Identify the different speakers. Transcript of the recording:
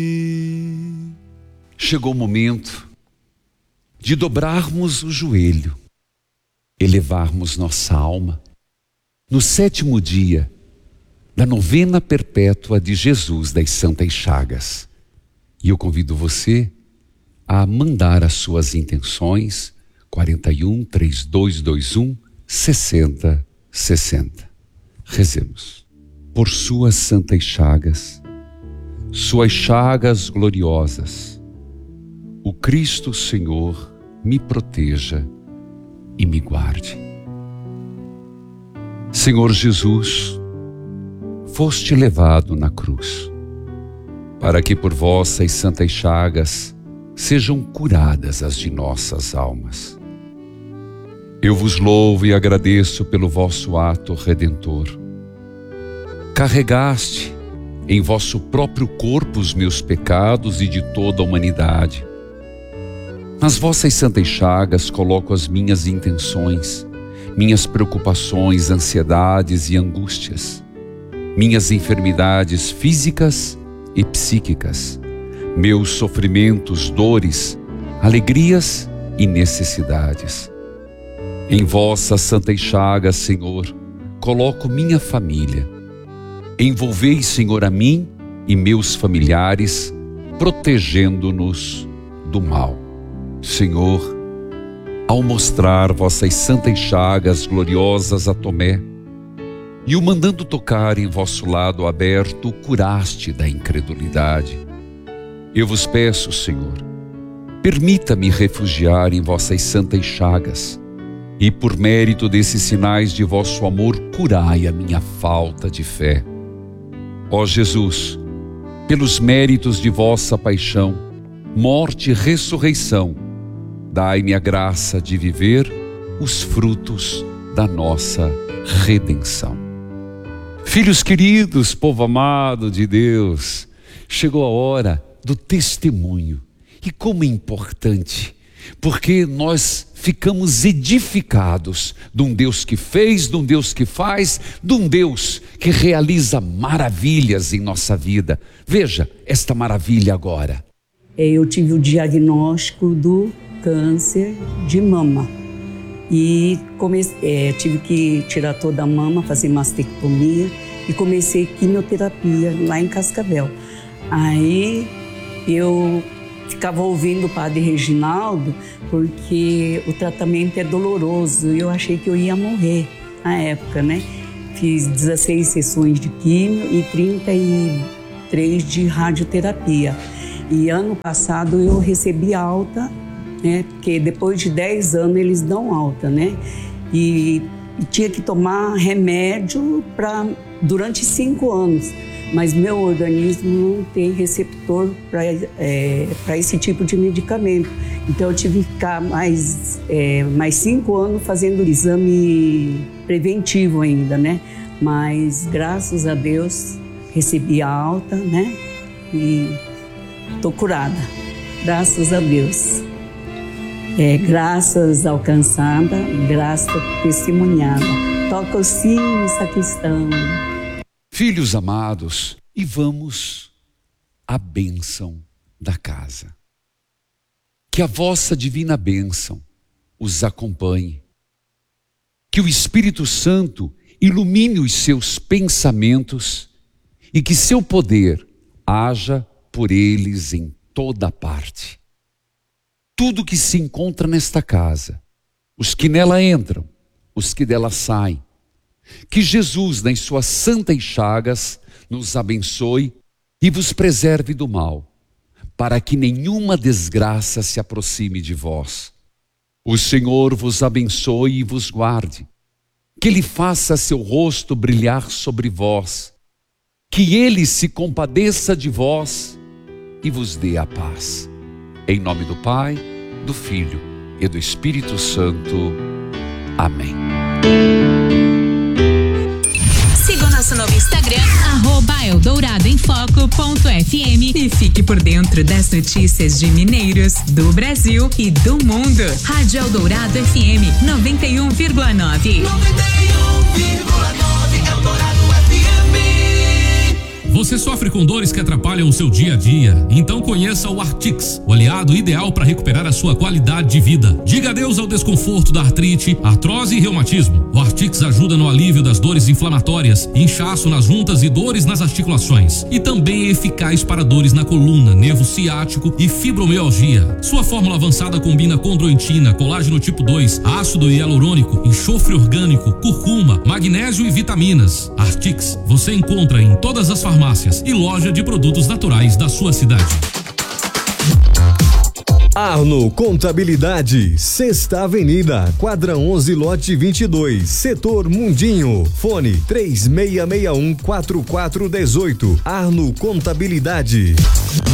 Speaker 1: Chegou o momento de dobrarmos o joelho, elevarmos nossa alma no 7º dia da novena perpétua de Jesus das Santas Chagas. E eu convido você a mandar as suas intenções 41 3221 60 60. Rezemos. Por suas santas chagas, suas chagas gloriosas, o Cristo Senhor me proteja e me guarde. Senhor Jesus, foste levado na cruz, para que por vossas santas chagas sejam curadas as de nossas almas. Eu vos louvo e agradeço pelo vosso ato redentor. Carregaste em vosso próprio corpo os meus pecados e de toda a humanidade. Nas vossas santas chagas coloco as minhas intenções, minhas preocupações, ansiedades e angústias, minhas enfermidades físicas e psíquicas, meus sofrimentos, dores, alegrias e necessidades. Em vossas santas chagas, Senhor, coloco minha família. Envolvei, Senhor, a mim e meus familiares, protegendo-nos do mal. Senhor, ao mostrar vossas santas chagas gloriosas a Tomé, e o mandando tocar em vosso lado aberto, o curaste da incredulidade. Eu vos peço, Senhor, permita-me refugiar em vossas santas chagas, e por mérito desses sinais de vosso amor, curai a minha falta de fé. Ó Jesus, pelos méritos de vossa paixão, morte e ressurreição, dai-me a graça de viver os frutos da nossa redenção. Filhos queridos, povo amado de Deus, chegou a hora do testemunho. E como é importante, porque nós ficamos edificados de um Deus que fez, de um Deus que faz, de um Deus que realiza maravilhas em nossa vida. Veja esta maravilha agora.
Speaker 2: Eu tive o diagnóstico do câncer de mama e tive que tirar toda a mama, fazer mastectomia e comecei quimioterapia lá em Cascavel. Aí eu ficava ouvindo o padre Reginaldo porque o tratamento é doloroso e eu achei que eu ia morrer na época, né? Fiz 16 sessões de quimio e 33 de radioterapia. E ano passado eu recebi alta, né? Porque depois de 10 anos eles dão alta, né? E tinha que tomar remédio durante 5 anos. Mas meu organismo não tem receptor para esse tipo de medicamento. Então eu tive que ficar mais 5 anos fazendo exame preventivo ainda, né? Mas graças a Deus recebi a alta, né? E tô curada, graças a Deus. Graças alcançada, graça testemunhada. Toca o sino, sacristão.
Speaker 1: Filhos amados, e vamos à bênção da casa. Que a vossa divina bênção os acompanhe. Que o Espírito Santo ilumine os seus pensamentos e que seu poder haja por eles em toda parte. Tudo que se encontra nesta casa, os que nela entram, os que dela saem, que Jesus, nas suas santas chagas, nos abençoe e vos preserve do mal, para que nenhuma desgraça se aproxime de vós. O Senhor vos abençoe e vos guarde, que Ele faça seu rosto brilhar sobre vós, que Ele se compadeça de vós e vos dê a paz. Em nome do Pai, do Filho e do Espírito Santo. Amém.
Speaker 3: Siga o nosso novo Instagram, @Eldorado.fm e fique por dentro das notícias de Mineiros, do Brasil e do mundo. Rádio Eldorado FM 91,9. 91,9 Eldorado FM.
Speaker 4: Você sofre com dores que atrapalham o seu dia a dia? Então conheça o Artix, o aliado ideal para recuperar a sua qualidade de vida. Diga adeus ao desconforto da artrite, artrose e reumatismo. O Artix ajuda no alívio das dores inflamatórias, inchaço nas juntas e dores nas articulações. E também é eficaz para dores na coluna, nervo ciático e fibromialgia. Sua fórmula avançada combina condroitina, colágeno tipo 2, ácido hialurônico, enxofre orgânico, curcuma, magnésio e vitaminas. Artix você encontra em todas as farmácias e loja de produtos naturais da sua cidade.
Speaker 5: Arno Contabilidade, Sexta Avenida, quadra 11, lote 22, setor Mundinho. Fone 3661-4418. Arno Contabilidade.